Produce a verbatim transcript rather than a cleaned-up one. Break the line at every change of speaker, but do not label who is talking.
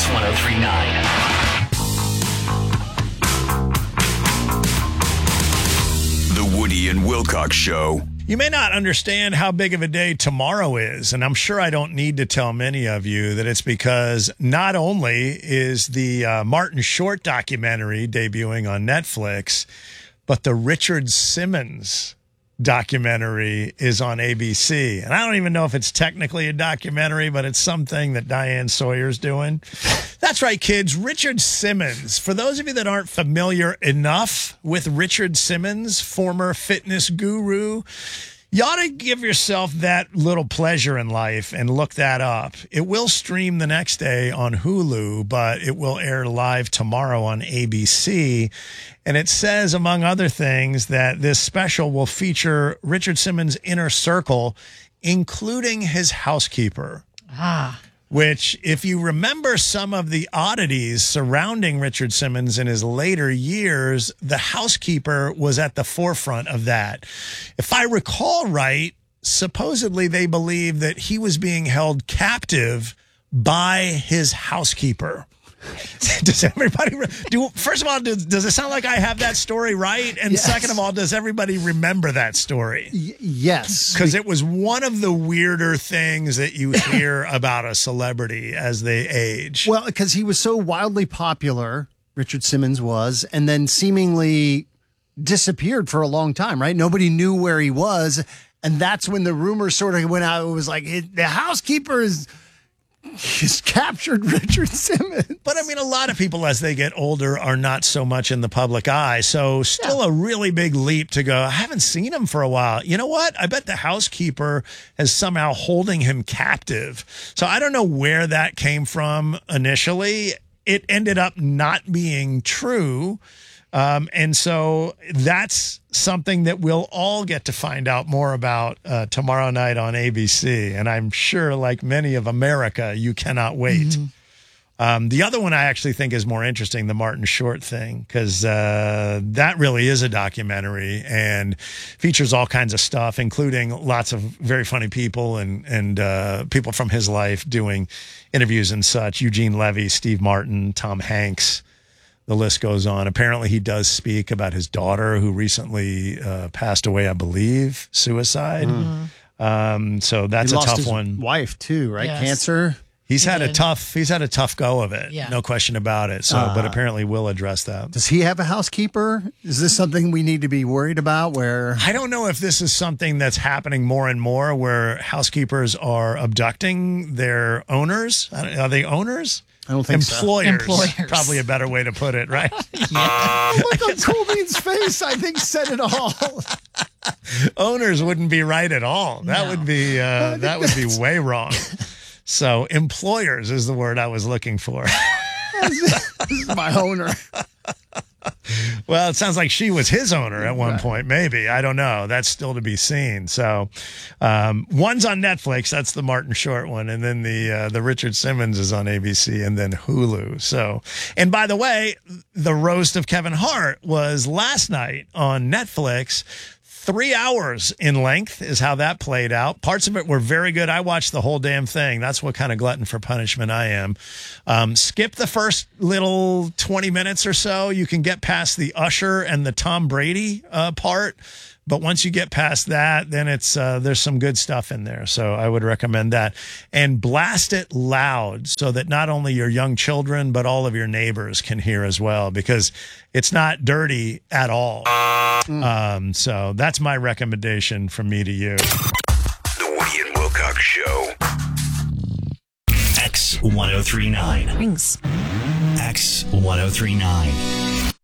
X ten thirty-nine.
The Woody and Wilcox Show.
You may not understand how big of a day tomorrow is, and I'm sure I don't need to tell many of you that it's because not only is the uh, Martin Short documentary debuting on Netflix, but the Richard Simmons documentary is on A B C. And I don't even know if it's technically a documentary, but it's something that Diane Sawyer's doing. That's right, kids. Richard Simmons. For those of you that aren't familiar enough with Richard Simmons, former fitness guru, you ought to give yourself that little pleasure in life and look that up. It will stream the next day on Hulu, but it will air live tomorrow on A B C. And it says, among other things, that this special will feature Richard Simmons' inner circle, including his housekeeper.
Ah.
Which, if you remember some of the oddities surrounding Richard Simmons in his later years, the housekeeper was at the forefront of that. If I recall right, supposedly they believe that he was being held captive by his housekeeper. Does everybody do? First of all, does, does it sound like I have that story right? And
yes.
Second of all, does everybody remember that story?
Y- yes,
because it was one of the weirder things that you hear about a celebrity as they age.
Well, because he was so wildly popular, Richard Simmons was, and then seemingly disappeared for a long time. Right? Nobody knew where he was, and that's when the rumors sort of went out. It was like it, the housekeeper is. He's captured Richard Simmons.
But I mean, a lot of people as they get older are not so much in the public eye. So still yeah. a really big leap to go, I haven't seen him for a while. You know what? I bet the housekeeper is somehow holding him captive. So I don't know where that came from initially. It ended up not being true. Um, and so that's something that we'll all get to find out more about uh, tomorrow night on A B C. And I'm sure, like many of America, you cannot wait. Mm-hmm. Um, the other one I actually think is more interesting, the Martin Short thing, because uh, that really is a documentary and features all kinds of stuff, including lots of very funny people and, and uh, people from his life doing interviews and such. Eugene Levy, Steve Martin, Tom Hanks. The list goes on. Apparently, he does speak about his daughter who recently uh, passed away, I believe, suicide. Mm-hmm. Um, so that's
he
a
lost
tough
his
one.
Wife too, right?
Yes.
Cancer.
He's
He
had
did.
a tough. He's had a tough go of it.
Yeah.
No question about it. So,
Uh,
but apparently, we'll address that.
Does he have a housekeeper? Is this something we need to be worried about? Where
I don't know if this is something that's happening more and more, where housekeepers are abducting their owners. Are they owners?
I don't think
Employers,
so. Employers.
Probably a better way to put it, right?
Oh, look on Colby's face. I think said it all.
Owners wouldn't be right at all. That
No.
would be uh, that would be way wrong. So employers is the word I was looking for.
This is my owner.
Well, it sounds like she was his owner at one right. point, maybe. I don't know. That's still to be seen. So um, one's on Netflix. That's the Martin Short one. And then the uh, the Richard Simmons is on A B C and then Hulu. So, and by the way, the roast of Kevin Hart was last night on Netflix. Three hours in length is how that played out. Parts of it were very good. I watched the whole damn thing. That's what kind of glutton for punishment I am. Um, skip the first little twenty minutes or so. You can get past the Usher and the Tom Brady uh, part. But once you get past that, then it's uh, there's some good stuff in there. So I would recommend that. And blast it loud so that not only your young children, but all of your neighbors can hear as well, because it's not dirty at all. Mm. Um, so that's my recommendation from me to you.
The Woody and Wilcox Show.
X ten thirty-nine.
Rings.
X ten thirty-nine.